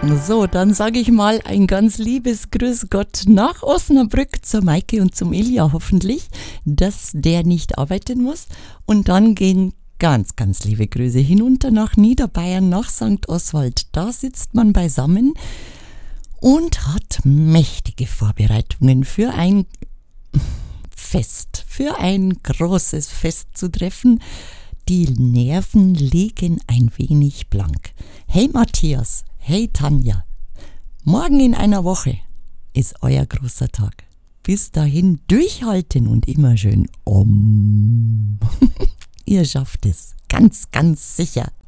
So, dann sage ich mal ein ganz liebes Grüß Gott nach Osnabrück zur Maike und zum Ilja hoffentlich, dass der nicht arbeiten muss. Und dann gehen ganz, ganz liebe Grüße hinunter nach Niederbayern, nach St. Oswald. Da sitzt man beisammen und hat mächtige Vorbereitungen für ein Fest, für ein großes Fest zu treffen. Die Nerven liegen ein wenig blank. Hey Matthias, hey Tanja, morgen in einer Woche ist euer großer Tag. Bis dahin durchhalten und immer schön Ihr schafft es, ganz, ganz sicher.